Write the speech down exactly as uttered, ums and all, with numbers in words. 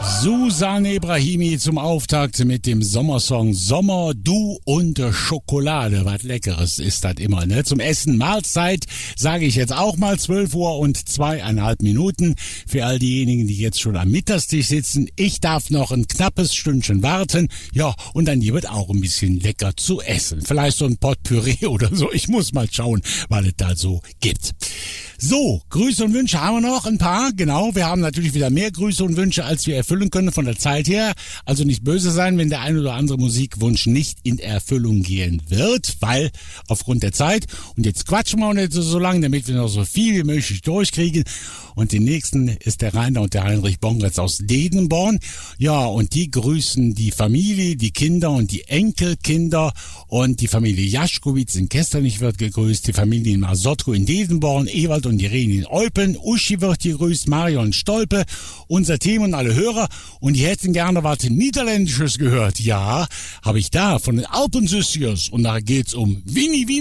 Susanne Ibrahimi zum Auftakt mit dem Sommersong Sommer, du und Schokolade. Was Leckeres ist das immer, ne? Zum Essen Mahlzeit sage ich jetzt auch mal zwölf Uhr und zweieinhalb Minuten. Für all diejenigen, die jetzt schon am Mittagstisch sitzen, ich darf noch ein knappes Stündchen warten. Ja, und dann wird auch ein bisschen lecker zu essen. Vielleicht so ein Pot Püree oder so. Ich muss mal schauen, was es da so gibt. So, Grüße und Wünsche haben wir noch ein paar. Genau, wir haben natürlich wieder mehr Grüße und Wünsche, als wir erfüllen können von der Zeit her. Also nicht böse sein, wenn der ein oder andere Musikwunsch nicht in Erfüllung gehen wird, weil aufgrund der Zeit. Und jetzt quatschen wir auch nicht so, so lange, damit wir noch so viel wie möglich durchkriegen. Und den nächsten ist der Rainer und der Heinrich Bongetz aus Dedenborn. Ja, und die grüßen die Familie, die Kinder und die Enkelkinder und die Familie Jaschkowitz in Kestanich wird gegrüßt, die Familie in Masotko in Dedenborn, Ewald und Irene in Eupen, Uschi wird gegrüßt, Marion Stolpe, unser Team und alle Hörer. Und die hätten gerne was Niederländisches gehört. Ja, habe ich da von den Alpensüssiers. Und da geht's um Winnie Winnie.